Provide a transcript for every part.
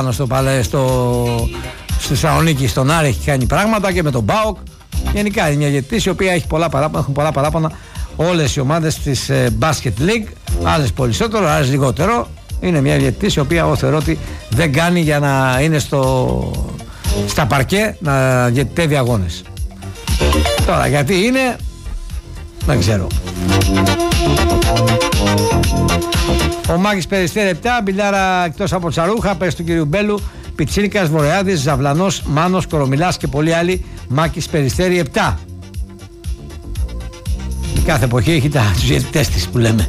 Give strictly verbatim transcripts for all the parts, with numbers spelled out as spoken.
στο, στο, στη Θεσσαλονίκη, στον Άρη έχει κάνει πράγματα και με τον ΠΑΟΚ. Γενικά είναι μια διαιτητής η οποία έχει πολλά παράπονα, έχουν πολλά παράπονα όλες οι ομάδες της ε, Basket League. Άλλες περισσότερο, άλλες λιγότερο. Είναι μια διαιτητής η οποία εγώ θεωρώ ότι δεν κάνει για να είναι στο, στα παρκέ να διαιτητεύει αγώνες. Τώρα γιατί είναι, δεν ξέρω. Ο Μάκης Περιστέρη επτά, Μπιλιάρα εκτός από Τσαρούχα, πες του κυρίου Μπέλου, Πιτσίρικας, Βορειάδης, Ζαβλανός, Μάνος, Κορομιλάς και πολλοί άλλοι. Μάκης Περιστέρη επτά. Κάθε εποχή έχει τα διαιτητές της που λέμε.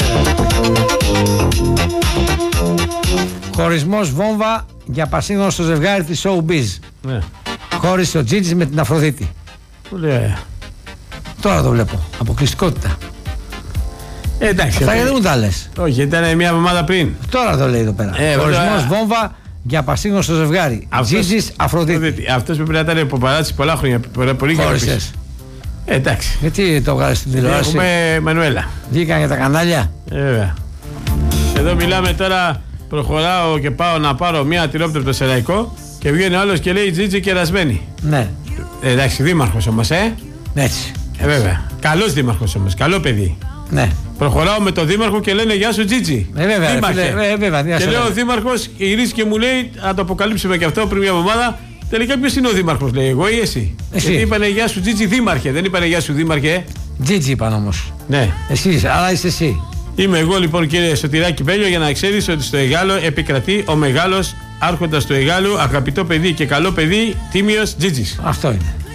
Χωρισμός βόμβα για πασίγνωστο στο ζευγάρι της Showbiz. Ναι. Χώρισε ο Τζίτζης με την Αφροδίτη. Πολύ. Τώρα το βλέπω. Αποκλειστικότητα. Ε, εντάξει. Αυτά γιατί δεν μου τα λες? Όχι, ήταν μια εβδομάδα πριν. Τώρα το λέει εδώ πέρα. Ε, Χωρισμός βόμβα για πασίγνωστο ζευγάρι. Τζίτζης Αφροδίτη. Αυτός πρέπει να ήταν υποπαράτσι πολλά χρόνια. Πολύ χώρισες. Ε, εντάξει. Γιατί το βγάλες στην τηλεόραση? Έχουμε Μανουέλα. Βγήκαν για τα κανάλια. Ε, βέβαια. Εδώ μιλάμε τώρα. Προχωράω και πάω να πάρω μια τυρόπιτα στο Σεραϊκό και βγαίνει ο άλλος και λέει Τζίτζη κερασμένη. Ναι. Ε, εντάξει, δήμαρχος όμως, ε. Έτσι. Ε, βέβαια. Καλός δήμαρχος όμως, καλό παιδί. Ναι. Προχωράω με τον δήμαρχο και λένε γεια σου Τζίτζη. Ε, βέβαια. Φίλε, ε, βέβαια και λέω ο δήμαρχος γυρίζει και μου λέει, να το αποκαλύψουμε και αυτό πριν μια εβδομάδα. Τελικά ποιος είναι ο δήμαρχος, λέει, εγώ ή εσύ? Εσύ. Γιατί είπανε γεια σου Τζίτζη δήμαρχε, δεν είπανε γεια σου δήμαρχε. Τζίτζη είπαν όμως. Ναι. Εσύ, αλλά είσαι εσύ. Είμαι εγώ λοιπόν κύριε Σωτηράκη Βέλιο, για να ξέρεις ότι στο Εγάλο επικρατεί ο μεγάλος άρχοντας του Εγάλου, αγαπητό παιδί και καλό παιδί, Τίμιος Τζίτζης. Αυτό είναι.